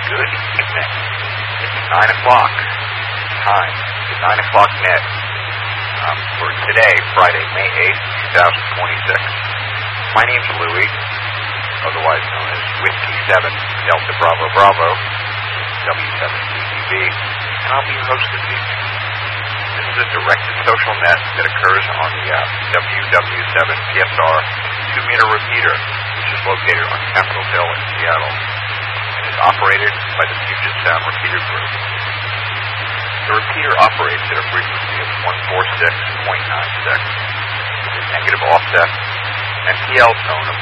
good evening. It's 9 o'clock. Time is 9 o'clock net. For today, Friday, May 8th, 2026. My name's Louie, otherwise known as Whiskey 7 Delta Bravo Bravo, W7CTV, and I'll be your host this evening. This is a directed social net that occurs on the WW7PSR 2-meter repeater, which is located on Capitol Hill in Seattle, and is operated by the Puget Sound Repeater Group. The repeater operates at a frequency of 146.96 with a negative offset and PL tone of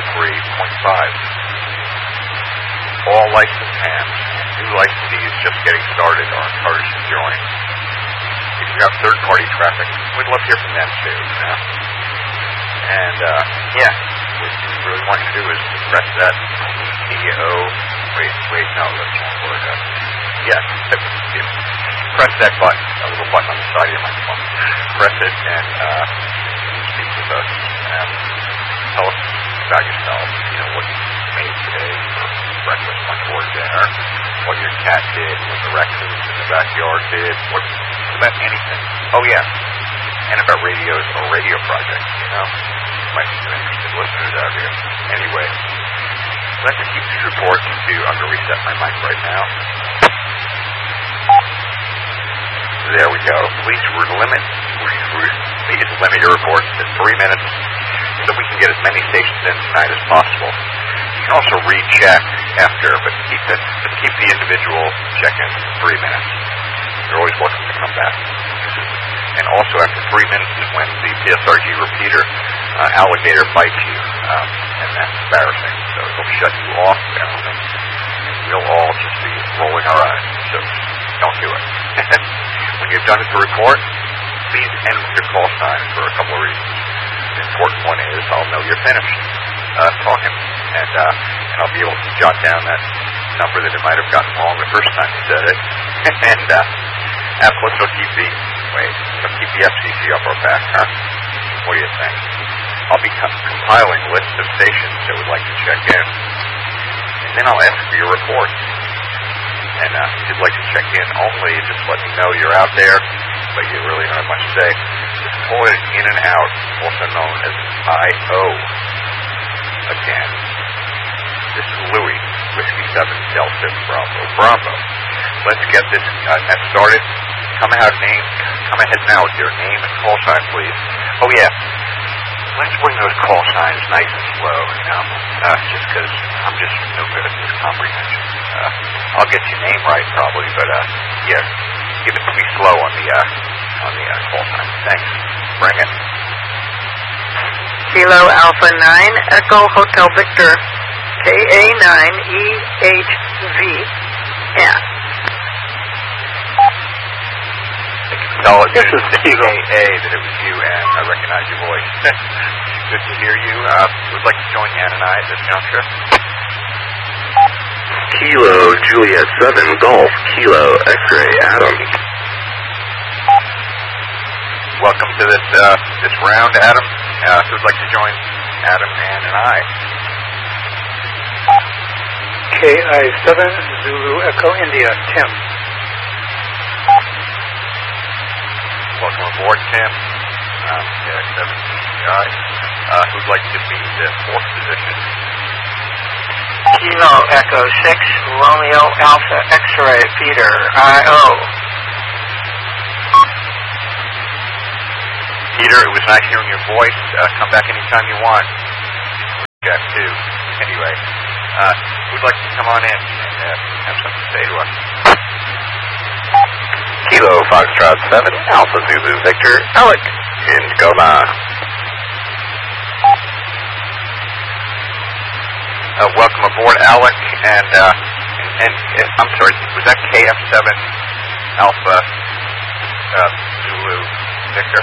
103.5. All licensed hams and new licensees just getting started are encouraged to join. If you have third-party traffic, we'd love to hear from them too, you know? And, what we really want you to do is press that press that button, a little button on the side of your microphone. Press it and speak with us. Tell us about yourself, what you made today for breakfast, lunch, or dinner, what your cat did, what the raccoons in the backyard did, about anything. Oh, yeah, and about radios or radio projects, Might be some interested listeners out here. Anyway, let's keep these reports to, I'm going to reset my mic right now. There we go. Please limit your reports to 3 minutes so we can get as many stations in tonight as possible. You can also recheck after, but keep the individual check-ins to 3 minutes. You're always welcome to come back. And also after 3 minutes is when the PSRG repeater alligator bites you, and that's embarrassing. So it'll shut you off, and we'll all just be rolling our eyes. So don't do it. When you've done the report, please end with your call sign for a couple of reasons. The important one is I'll know you're finished talking, and I'll be able to jot down that number that it might have gotten wrong the first time you said it. And plus it'll keep the FCC up our back, huh? What do you think? I'll be compiling lists of stations that would like to check in, and then I'll ask for your reports. And if you'd like to check in only, just let me know you're out there, but you really don't have much to say. Just call it in and out, also known as I.O. Again, this is Louie, Whiskey 7 Delta Bravo Bravo. Let's get this started. Come ahead now with your name and call sign, please. Oh, yeah. Let's bring those call signs nice and slow, just because I'm just no good at this comprehension. I'll get your name right probably, but give it to me slow on the call sign. Thanks. Bring it. Kilo Alpha 9 Echo Hotel Victor KA9EHVN. This is CAA that it was you, and I recognize your voice. Good to hear you. Would like to join Ann and I at this juncture. Kilo Juliet 7 Golf Kilo X-Ray Adam. Welcome to this round, Adam. Who'd like to join Adam, Ann, and I? KI7 Zulu Echo India, Tim. Welcome aboard, Tim. KI7 CCI. Who'd like to be the fourth position? Kilo Echo 6 Romeo Alpha X-Ray Peter I.O. Peter, it was nice hearing your voice. Come back anytime you want. Jack, too. Anyway, we'd like you to come on in and have something to say to us. Kilo Foxtrot 7 Alpha Zulu Victor Alec in Tacoma. Welcome aboard, Alec, and I'm sorry, was that KF7 Alpha Zulu Victor?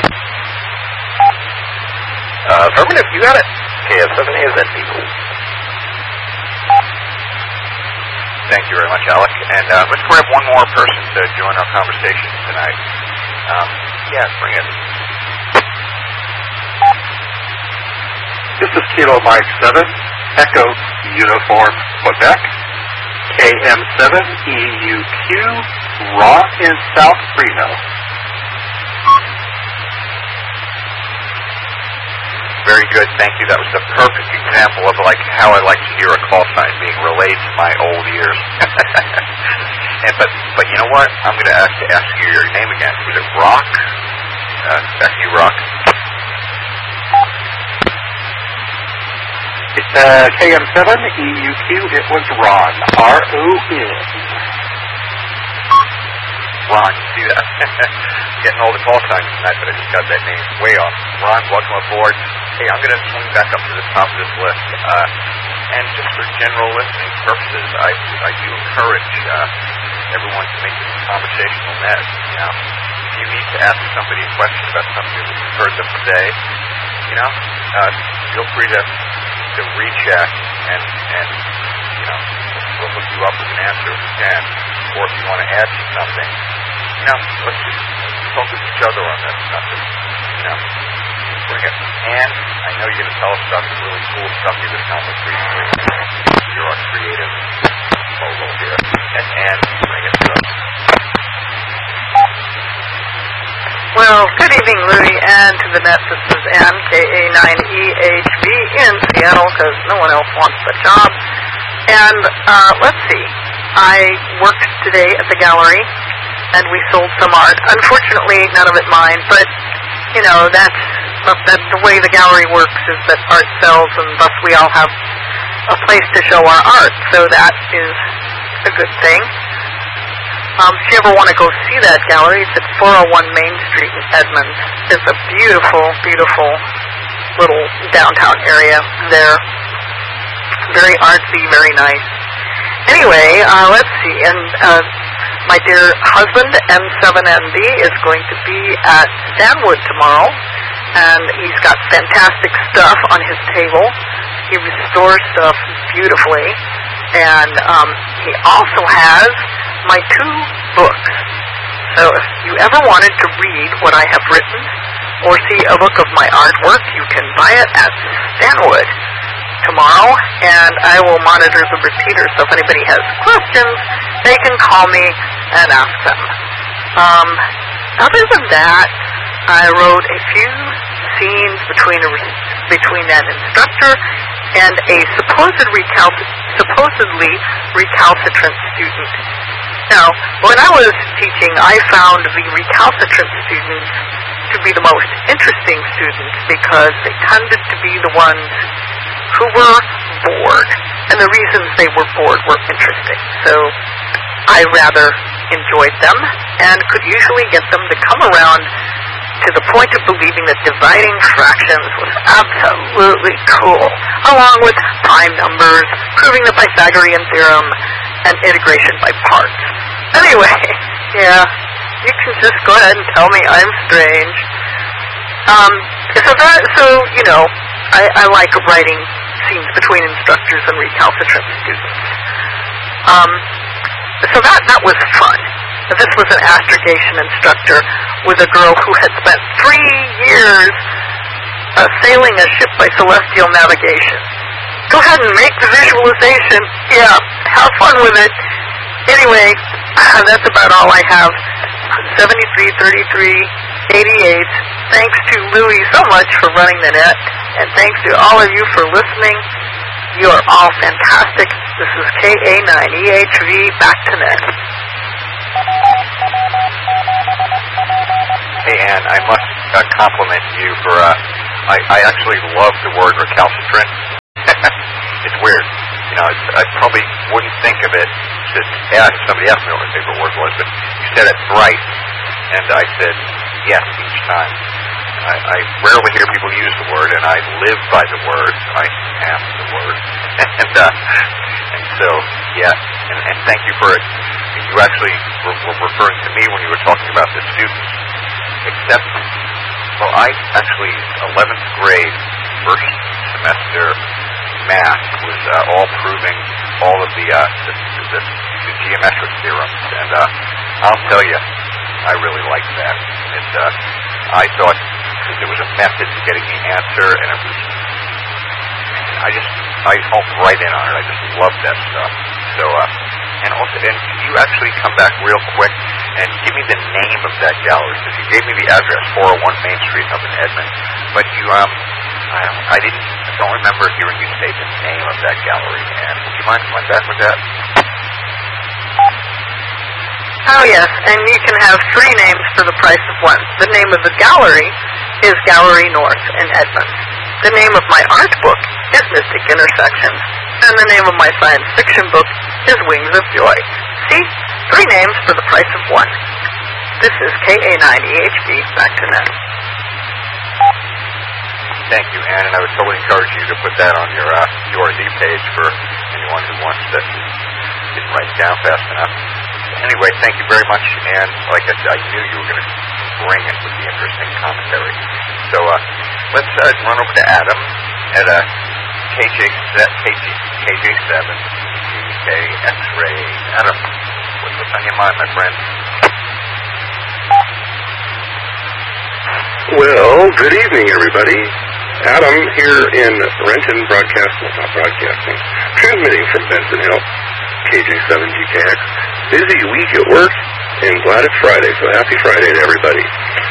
Affirmative, you got it. KF7 is at people. Thank you very much, Alec. And let's grab one more person to join our conversation tonight. Bring it. This is Kilo Mike 7, Echo Uniform Quebec, KM7EUQ, Ron in South Reno. Very good, thank you. That was the perfect example of like how I like to hear a call sign being relayed to my old ears. But you know what? I'm going to ask you your name again. Was it Rock? Back to you, Rock. KM7EUQ, it was Ron, R-O-N. Ron, you see that? Getting all the call signs tonight, but I just got that name way off. Ron, welcome aboard. Hey, I'm going to swing back up to the top of this list. And just for general listening purposes, I do encourage everyone to make this a conversational net. You know, if you need to ask somebody a question about something that you've heard them say, you know, feel free to recheck and you know, we'll hook you up with an answer if you can. Or if you want to add to something, you know, let's just talk with each other on that stuff. You know, bring it. And I know you're going to tell us about the really cool stuff you've been telling us recently. You're our creative logo here. And bring it to us. Well, good evening, Louie, and to the net. This is Ann, KA9EHV in Seattle, because no one else wants the job. And let's see. I worked today at the gallery, and we sold some art. Unfortunately, none of it mine, but, you know, that's the way the gallery works, is that art sells, and thus we all have a place to show our art, so that is a good thing. If you ever want to go see that gallery, it's at 401 Main Street in Edmonds. It's a beautiful, beautiful little downtown area there. Very artsy, very nice. Anyway, let's see. And my dear husband, M7ND, is going to be at Stanwood tomorrow, and he's got fantastic stuff on his table. He restores stuff beautifully, and he also has my 2 books. So if you ever wanted to read what I have written or see a look of my artwork, you can buy it at Stanwood tomorrow, and I will monitor the repeater, so if anybody has questions, they can call me and ask them. Other than that, I wrote a few scenes between an instructor and a supposedly recalcitrant student. Now, when I was teaching, I found the recalcitrant students to be the most interesting students because they tended to be the ones who were bored, and the reasons they were bored were interesting. So I rather enjoyed them and could usually get them to come around to the point of believing that dividing fractions was absolutely cool, along with prime numbers, proving the Pythagorean theorem, and integration by parts. Anyway, yeah, you can just go ahead and tell me I'm strange. So you know, I like writing scenes between instructors and recalcitrant students. So that was fun. This was an astrogation instructor with a girl who had spent 3 years sailing a ship by celestial navigation. Go ahead and make the visualization. Yeah, have fun with it. Anyway, that's about all I have. 733388. Thanks to Louie so much for running the net, and thanks to all of you for listening. You are all fantastic. This is KA9EHV, back to net. Hey, Ann, I must compliment you for, I actually love the word recalcitrant. It's weird. You know, I probably wouldn't think of it to ask somebody asked me what my favorite word was, but you said it right, and I said yes each time. I rarely hear people use the word, and I live by the word. I am the word. and so, yeah, and thank you for it. You actually were referring to me when you were talking about the students, except, well, I actually, 11th grade, first semester math was all proving all of the geometric theorems, and I'll tell you, I really liked that. And I thought there was a method to getting the answer, and it was, I homed right in on it. I just loved that stuff. So And also, and can you actually come back real quick and give me the name of that gallery? Because you gave me the address, 401 Main Street up in Edmond, but you, I don't remember hearing you say the name of that gallery. And would you mind coming back with that? Oh, yes, and you can have 3 names for the price of 1. The name of the gallery is Gallery North in Edmond. The name of my art book is Mystic Intersections. And the name of my science fiction book is Wings of Joy. See? 3 names for the price of 1. This is KA9EHB, back to net. Thank you, Ann, and I would totally encourage you to put that on your URZ page for anyone who wants to didn't write it down fast enough. Anyway, thank you very much, and like I said, I knew you were going to bring it with the interesting commentary. So let's run over to Adam at KJ7 DK X-ray. Adam, what's on your mind, my friend? Well, good evening, everybody. Adam here in Renton transmitting from Benson Hill, KJ7GKX. Busy week at work, and glad it's Friday, so happy Friday to everybody.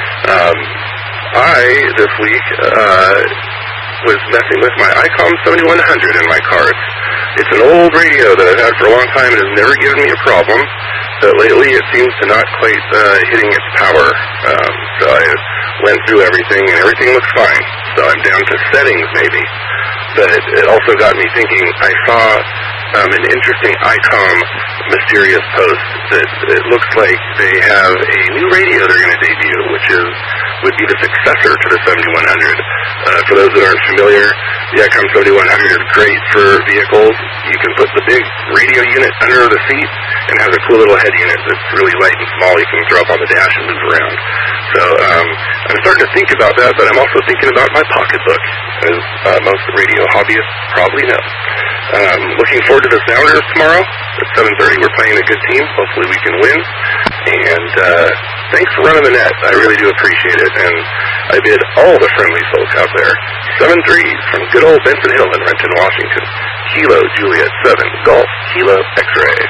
This week, was messing with my ICOM 7100 in my car. It's an old radio that I've had for a long time and has never given me a problem, but lately it seems to not quite hitting its power. So I went through everything, and everything looks fine. So I'm down to settings, maybe. But it also got me thinking. I saw an interesting ICOM mysterious post that it looks like they have a new radio they're going to debut, which would be the successor to the 7100. For those that aren't familiar, the ICOM 7100 is great for vehicles. You can put the big radio unit under the seat and has a cool little head unit that's really light and small. You can throw up on the dash and move around. So I'm starting to think about that, but I'm also thinking about my pocketbook, as most radio hobbyists probably know. Looking forward to the Sounders tomorrow at 7:30. We're playing a good team. Hopefully we can win. And thanks for running the net. I really do appreciate it. And I bid all the friendly folk out there 7-3 from good old Benson Hill in Renton, Washington. Kilo Juliet 7 Golf Kilo X-ray.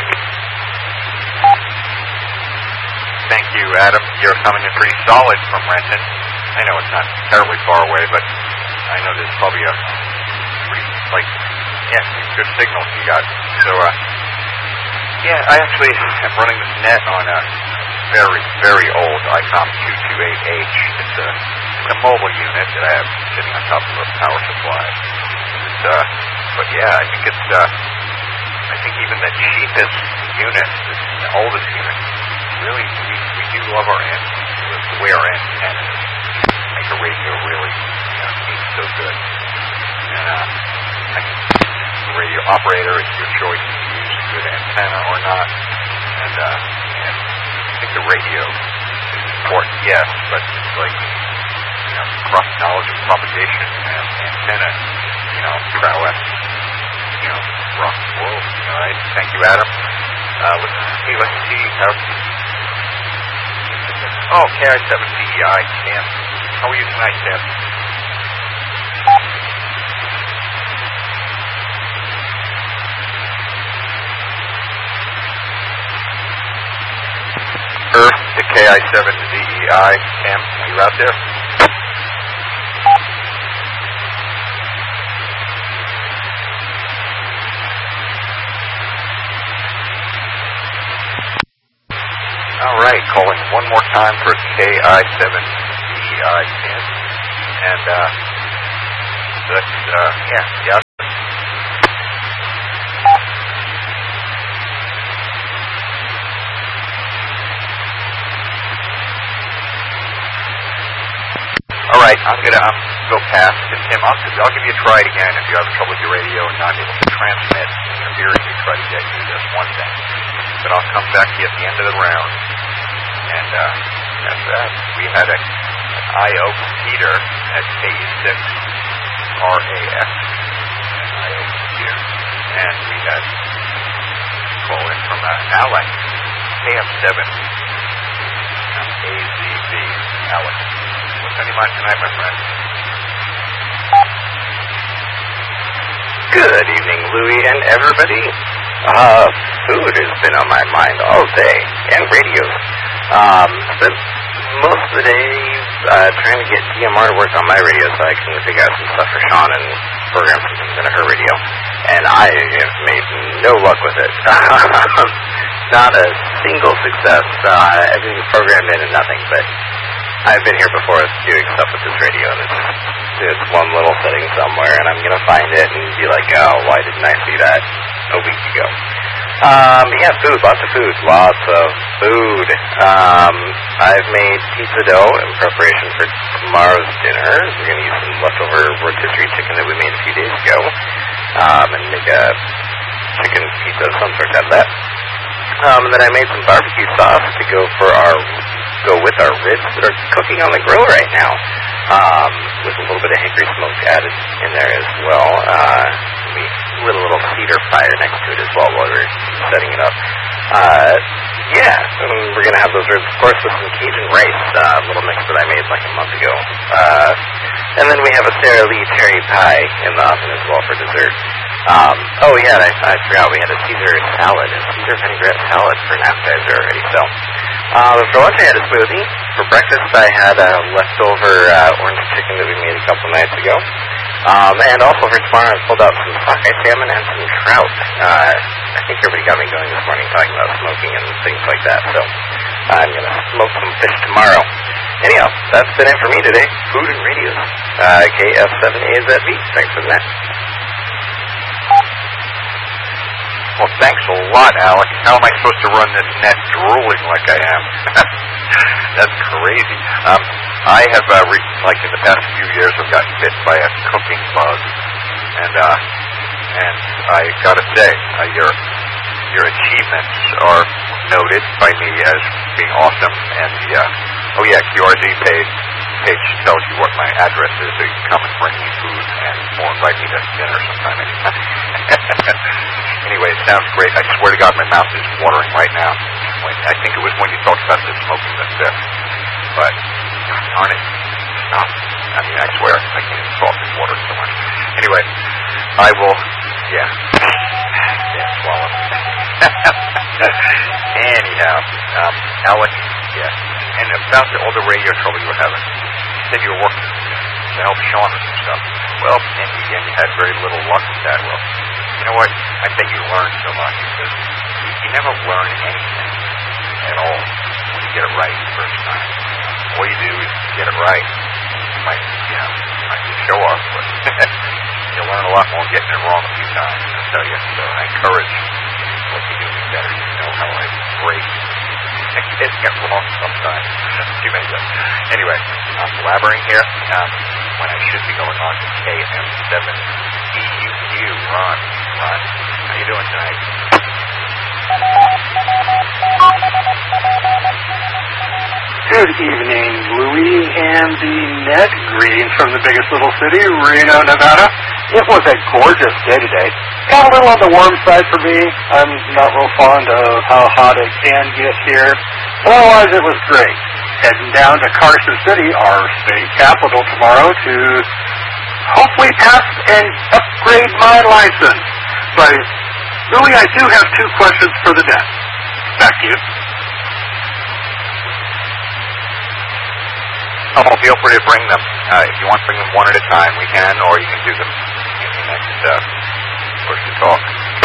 Thank you, Adam. You're coming in pretty solid from Renton. I know it's not terribly far away, but I know there's probably a pretty, good signals you got. So, I actually am running this net on a very, very old ICOM 228H. It's a mobile unit that I have sitting on top of a power supply. I think even the cheapest unit, the oldest unit, really, we do love our the way our antennas make a radio really seem so good. And the radio operator, it's your choice to use a good antenna or not. And I think the radio is important, yes, but cross knowledge of propagation and antenna, prowess, rock the world. All right, thank you, Adam. Let's see how. Oh, KI7DEI, Tim. How are you tonight, Tim? Earth to KI7DEI, Tim. Are you out there? All right, calling one more time for KI7DEI, Tim. And yeah. All right, I'm gonna go past to Tim. I'll give you a try again if you have trouble with your radio and not able to transmit. Interfering, we try to get you. That's one thing. But I'll come back to you at the end of the round. And after that, we had an I.O. from Peter at KE6RAX, an I.O. computer. And we had a call in from Alex, KF7, AZV, Alex. What's on your mind tonight, my friend? Good evening, Louie and everybody. Food has been on my mind all day, and radios. Spent most of the day trying to get DMR to work on my radio so I can figure out some stuff for Sean and program some things into her radio. And I have made no luck with it. Not a single success. Everything's programmed in and nothing, but I've been here before doing stuff with this radio, and it's one little setting somewhere, and I'm going to find it and be like, oh, why didn't I see that a week ago? Yeah, food, lots of food. I've made pizza dough in preparation for tomorrow's dinner. We're going to use some leftover rotisserie chicken that we made a few days ago, and make a chicken pizza of some sort out of that. And then I made some barbecue sauce to go with our ribs that are cooking on the grill right now, with a little bit of hickory smoke added in there as well. We lit a little cedar fire next to it as well while we were setting it up. We're going to have those ribs, of course, with some Cajun rice, a little mix that I made like a month ago. And then we have a Sara Lee cherry pie in the oven as well for dessert. I forgot we had a Caesar vinaigrette salad for an appetizer already. So, for lunch I had a smoothie. For breakfast I had leftover orange chicken that we made a couple nights ago. And also for tomorrow I pulled out some sockeye salmon and some trout. I think everybody got me going this morning talking about smoking and things like that. So, I'm going to smoke some fish tomorrow. Anyhow, that's been it for me today. Food and radios. KF7AZB. Thanks for that. Well, thanks a lot, Alex. How am I supposed to run this net drooling like I am? That's crazy. I have, like in the past few years, I've gotten bit by a cooking bug, and I gotta say, your achievements are noted by me as being awesome, and the QRZ page tells you what my address is, so you can come and bring me food, and or invite me to dinner sometime anytime. Anyway, it sounds great. I swear to God, my mouth is watering right now. I think it was when you talked about the smoking the fifth. But, darn it. Stop. I mean, I swear, I can't talk and water so much. Anyway, I will, swallow. Anyhow, Alex, and about all the radio trouble you were having, you said you were working to help Sean with some stuff. Well, and you had very little luck with that. Well, you know what? I bet you learned so much, because you never learn anything at all when you get it right the first time. All you do is get it right. You might show off, but you'll learn a lot more getting it wrong a few times, I'll tell you. So I encourage what you do better. You know how I break and get wrong sometimes. Too many times. Anyway, I'm blabbering here when I should be going on to KM7 EUU. Ron, how you doing tonight? Good evening, Louie and the net. Greetings from the biggest little city, Reno, Nevada. It was a gorgeous day today. Got a little on the warm side for me. I'm not real fond of how hot it can get here. But otherwise, it was great. Heading down to Carson City, our state capital, tomorrow to hopefully pass and upgrade my license. But, Louie, I do have two questions for the net. Back to you. Feel free to bring them. If you want to bring them one at a time, we can, or you can do them in the next push to talk.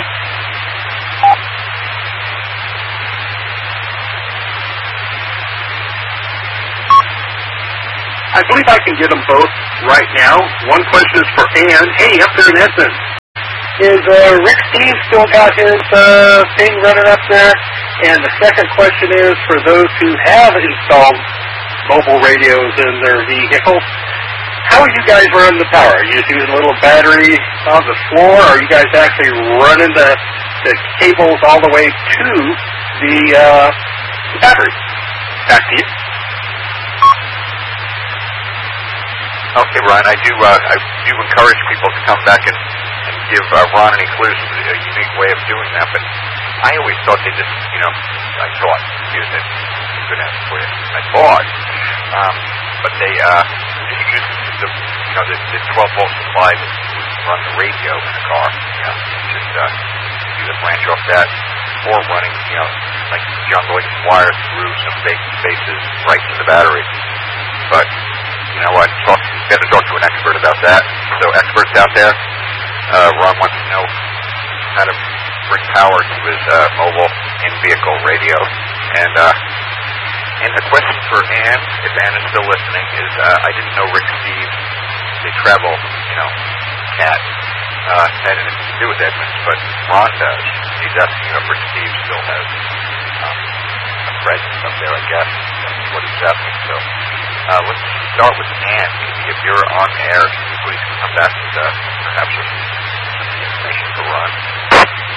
I believe I can get them both right now. One question is for Ann. Hey, up there in Edmond. Is Rick Steve still got his thing running up there? And the second question is for those who have installed mobile radios in their vehicles, how are you guys running the power? Are you just using a little battery on the floor, or are you guys actually running the cables all the way to the battery? Back to you. Okay, Ron, I do encourage people to come back and give Ron any clues. A unique way of doing that, but I always thought they just, excuse me, good answer for you. I thought, but they use the 12-volt supply to run the radio in the car. Just do that branch off that, or running, like jungling wires through some big spaces right to the battery. But you know what? Got to talk to an expert about that. So experts out there, Ron wants to know how to bring power to his mobile in-vehicle radio. And a question for Ann, if Ann is still listening, is I didn't know Rick Steves, they travel, cat, had anything to do with Edmonds, but Ron does. He's asking if Rick Steves still has a presence up there, I guess. That's what he's asking. So let's start with Ann. If you're on air, can you please come back with perhaps some information for Ron?